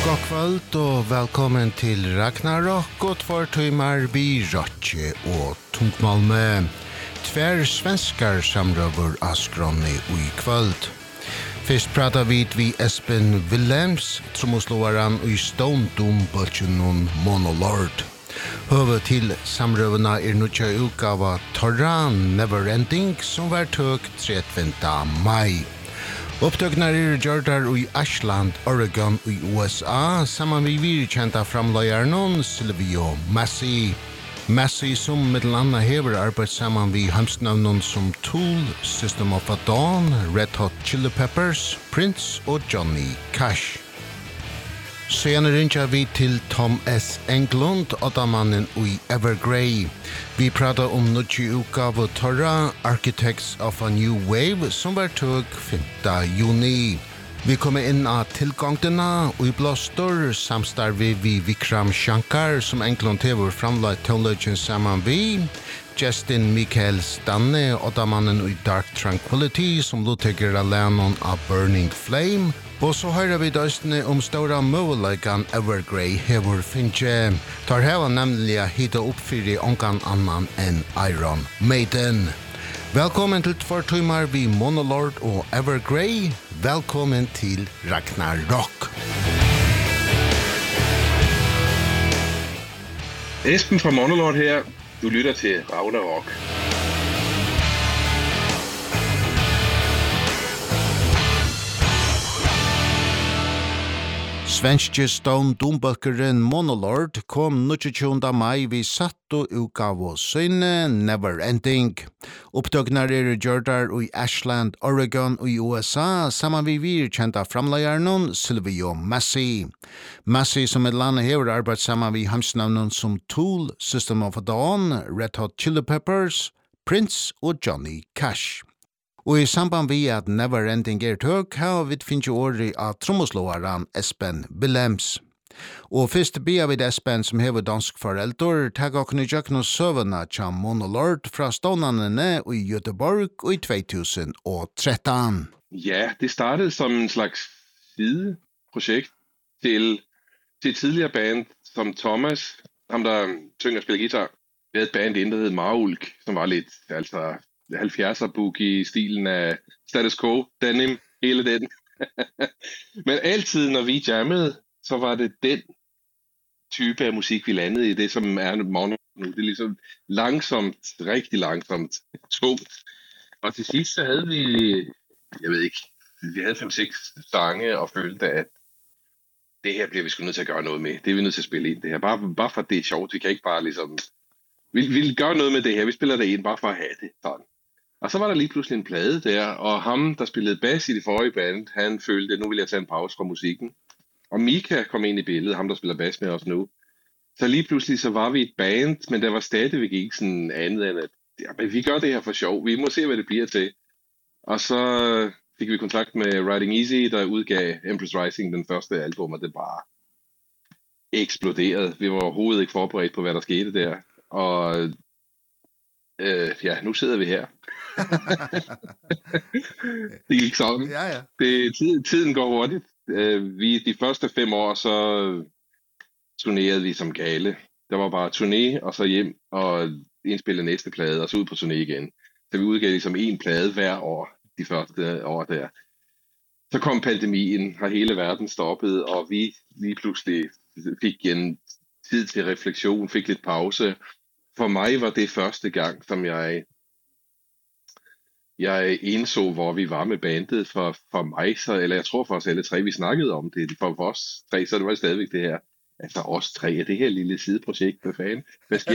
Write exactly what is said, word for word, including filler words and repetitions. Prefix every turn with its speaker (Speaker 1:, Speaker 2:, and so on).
Speaker 1: God kvöld og velkommen til Ragnarok og tvær timer vi Rotje og Tungmalme. Tvær svenskar samrøver Askroni og i kvöld. Først pratar vi vi Espen Willems, trommoslåaren og i Stone Doom Bulchunon Monolord. Høve til samrøvene er nødja utgava Torra Neverending som var tøk trettiende mai. Upptöknar er gjørdar i Ashland, Oregon og i U S A, saman vi virkjenta framløyarnon Silvio Massey. Massey som mellom annet hever arbeid saman vi hamstnavnon som Tool, System of a Dawn, Red Hot Chili Peppers, Prince og Johnny Cash. Senare ringer vi til Tom S. Englund, åttamannen i Evergrey. Vi pratar om nødje utgave Torra, Architects of a New Wave, som var tøg femte juni. Vi kommer inn av tilgangene, og i blåstor samstarver vi Vikram Shankar, som Englund hever framlagt toneløgjen sammen vi, Justin Michael Stanne, åttamannen i Dark Tranquility, som låttegger alanon av Burning Flame, og så hører vi døstene om stora møvelegan Evergrey hever finche. Tar heva nemlig hita oppfyrir ongan annan enn Iron Maiden. Velkommen til tvær timer vi Monolord og Evergrey. Velkommen til Ragnarok.
Speaker 2: Esben fra Monolord her. Du lytter til Ragnarok.
Speaker 1: Svenske Stone Doombølkeren Monolord kom tjuende mai vi satt og utgave søyne Neverending. Opptøknar er gjørdar i Ashland, Oregon og i U S A, saman vi virkjenta framleiarnon Silvio Massey. Massey som et land hever arbeid saman vi hamsnavnon som Tool, System of a Dawn, Red Hot Chili Peppers, Prince og Johnny Cash. Og i samband vi at Neverending er tøk, har vi finnes året av trommoslåaren Espen Willems. Og først bia vi Espen som hever dansk foreldre, teg og kunne gjøre noe søvende til Monolord fra stånene i Göteborg i to tusen og tretton.
Speaker 2: Ja, det startede som en slags sideprojekt til, til et tidligere band som Thomas, ham der synger og spiller guitar. Vi havde et band inden, der hed Marulk, som var lidt, altså halvfjerdser boogie stilen af Status Quo, Denim, hele den. Men altid når vi jammede, så var det den type af musik vi landede i, det som er Monolord nu. Det er ligesom langsomt, rigtig langsomt, tungt. Og til sidst så havde vi, jeg ved ikke, vi havde fem seks sange og følte at det her bliver vi sgu nødt til at gøre noget med. Det er vi nødt til at spille ind det her. Bare, bare for det er sjovt, vi kan ikke bare ligesom, vi, vi vil gøre noget med det her, vi spiller det ind bare for at have det sådan. Og så var der lige pludselig en plade der, og ham, der spillede bass i det forrige band, han følte, at nu vil jeg tage en pause fra musikken. Og Mika kom ind i billedet, ham der spiller bass med os nu. Så lige pludselig så var vi et band, men der var stadigvæk ikke sådan andet end, at ja, vi gør det her for sjov, vi må se, hvad det bliver til. Og så fik vi kontakt med Riding Easy, der udgav Empress Rising, den første album, og det bare eksploderede. Vi var overhovedet ikke forberedt på, hvad der skete der. Og øh, ja, nu sidder vi her. Det gik sådan.
Speaker 1: Ja, ja.
Speaker 2: Det, tid, tiden går hurtigt. Uh, vi, de første fem år, så turnerede vi som gale. Der var bare turné, og så hjem og indspille næste plade, og så ud på turné igen. Så vi udgav ligesom en plade hver år, de første år der. Så kom pandemien, og hele verden stoppede, og vi lige pludselig fik en tid til refleksion, fik lidt pause. For mig var det første gang, som jeg jeg indså, hvor vi var med bandet. For, for mig, så, eller jeg tror for os alle tre, vi snakkede om det. For os tre, så det var stadigvæk det her. Altså os tre, er det her lille sideprojekt, hvad fanden? Hvad sker